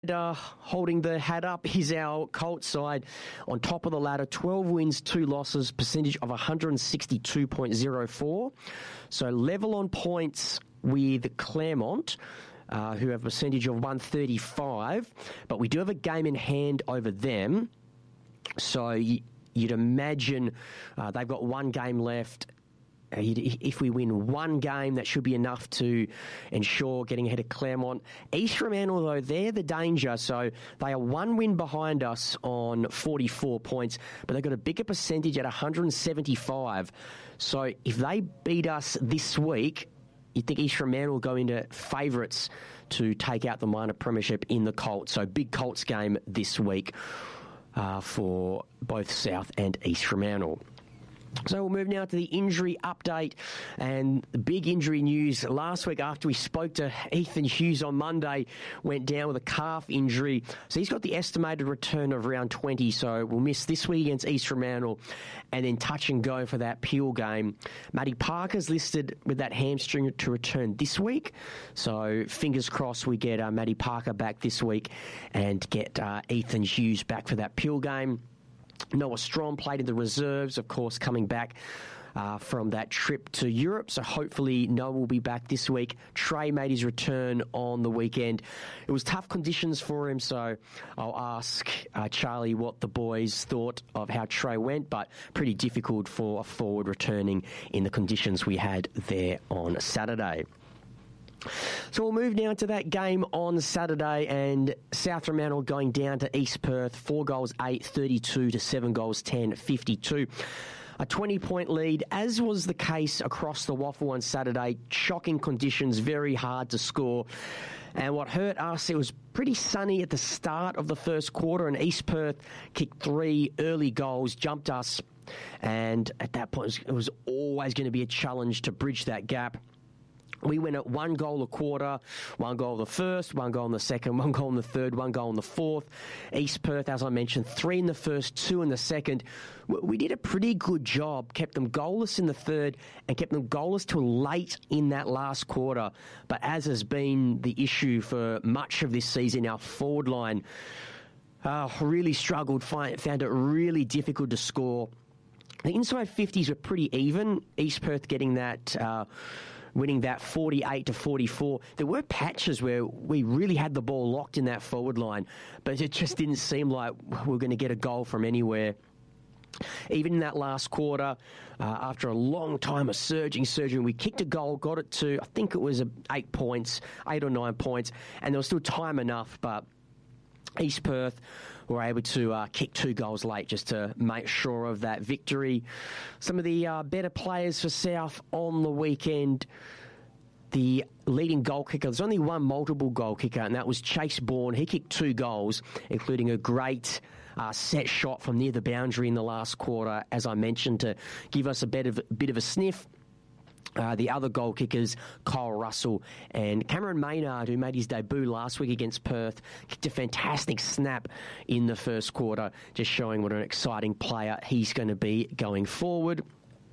Holding the hat up is our Colts side on top of the ladder. 12 wins, 2 losses, percentage of 162.04. So level on points with Claremont, who have a percentage of 135. But we do have a game in hand over them. So you'd imagine they've got one game left. If we win one game, that should be enough to ensure getting ahead of Claremont. East Fremantle, though, they're the danger. So they are one win behind us on 44 points, but they've got a bigger percentage at 175. So if they beat us this week, you think East Fremantle will go into favourites to take out the minor premiership in the Colts. So big Colts game this week for both South and East Fremantle. So we'll move now to the injury update and the big injury news. Last week after we spoke to Ethan Hughes on Monday, went down with a calf injury. So he's got the estimated return of around 20, so we'll miss this week against East Fremantle and then touch and go for that Peel game. Matty Parker's listed with that hamstring to return this week. So fingers crossed we get Matty Parker back this week and get Ethan Hughes back for that Peel game. Noah Strong played in the reserves, of course, coming back from that trip to Europe. So hopefully Noah will be back this week. Trey made his return on the weekend. It was tough conditions for him, so I'll ask Charlie what the boys thought of how Trey went, but pretty difficult for a forward returning in the conditions we had there on Saturday. So we'll move now to that game on Saturday, and South Fremantle going down to East Perth, 4 goals 8, 32 to 7 goals 10, 52. A 20-point lead, as was the case across the Waffle on Saturday. Shocking conditions, very hard to score. And what hurt us, it was pretty sunny at the start of the first quarter, and East Perth kicked 3 early goals, jumped us. And at that point, it was always going to be a challenge to bridge that gap. We went at 1 goal a quarter, 1 goal in the first, 1 goal in the second, 1 goal in the third, 1 goal in the fourth. East Perth, as I mentioned, 3 in the first, 2 in the second. We did a pretty good job, kept them goalless in the third and kept them goalless till late in that last quarter. But as has been the issue for much of this season, our forward line really struggled, found it really difficult to score. The inside 50s were pretty even. East Perth getting that... winning that 48 to 44. There were patches where we really had the ball locked in that forward line, but it just didn't seem like we were going to get a goal from anywhere. Even in that last quarter, after a long time of surging, we kicked a goal, got it to, I think it was 8 points, 8 or 9 points, and there was still time enough, but East Perth were able to kick 2 goals late just to make sure of that victory. Some of the better players for South on the weekend, the leading goal kicker, there's only one multiple goal kicker, and that was Chase Bourne. He kicked 2 goals, including a great set shot from near the boundary in the last quarter, as I mentioned, to give us a bit of a sniff. The other goal kickers, Kyle Russell and Cameron Maynard, who made his debut last week against Perth, kicked a fantastic snap in the first quarter, just showing what an exciting player he's going to be going forward.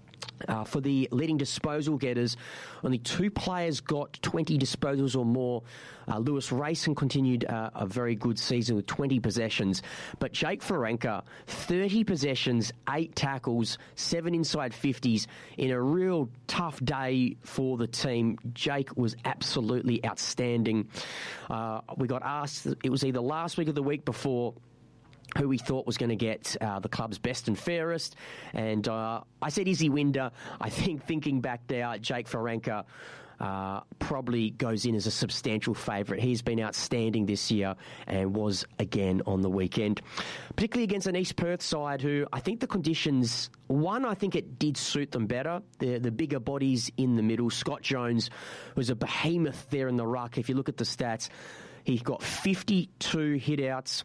For the leading disposal getters, only 2 players got 20 disposals or more. Lewis Rayson continued a very good season with 20 possessions. But Jake Ferenka, 30 possessions, 8 tackles, 7 inside 50s in a real tough day for the team. Jake was absolutely outstanding. We got asked, it was either last week or the week before, who we thought was going to get the club's best and fairest. And I said Izzy Winder. I think thinking back there, Jake Ferenka probably goes in as a substantial favourite. He's been outstanding this year and was again on the weekend, particularly against an East Perth side who I think the conditions, I think it did suit them better. The bigger bodies in the middle. Scott Jones was a behemoth there in the ruck. If you look at the stats, he got 52 hit-outs,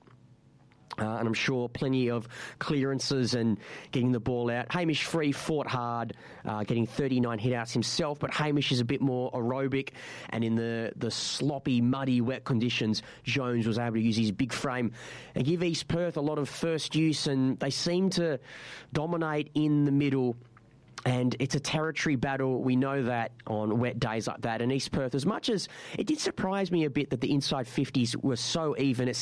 and I'm sure plenty of clearances and getting the ball out. Hamish Free fought hard, getting 39 hit-outs himself, but Hamish is a bit more aerobic, and in the sloppy, muddy, wet conditions, Jones was able to use his big frame and give East Perth a lot of first use, and they seem to dominate in the middle. And it's a territory battle. We know that on wet days like that. And East Perth, as much as it did surprise me a bit that the inside 50s were so even, it